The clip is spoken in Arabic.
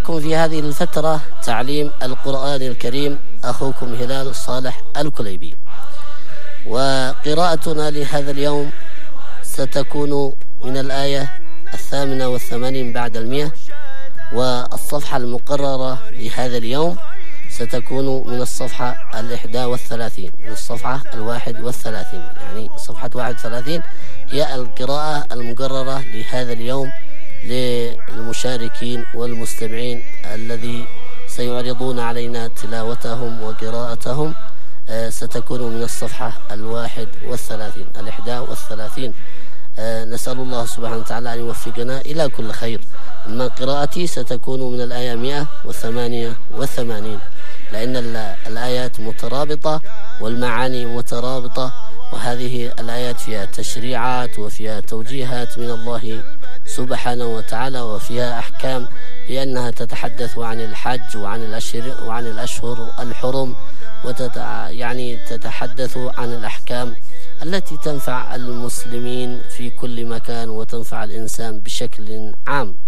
معكم في هذه الفترة تعليم القرآن الكريم أخوكم هلال الصالح الكليبي. وقراءتنا لهذا اليوم ستكون من الآية 88 بعد 100، والصفحة المقررة لهذا اليوم ستكون من الصفحة 31، من الصفحة 31، يعني صفحة 31 هي القراءة المقررة لهذا اليوم للمشاركين والمستمعين الذي سيعرضون علينا تلاوتهم وقراءتهم. ستكون من الصفحة 31. نسأل الله سبحانه وتعالى أن يوفقنا إلى كل خير. أما قراءتي ستكون من الآية 188، لأن الآيات مترابطة والمعاني مترابطة، وهذه الآيات فيها تشريعات وفيها توجيهات من الله سبحانه وتعالى، وفيها أحكام لأنها تتحدث عن الحج وعن الأشهر الحرم، يعني تتحدث عن الأحكام التي تنفع المسلمين في كل مكان وتنفع الإنسان بشكل عام.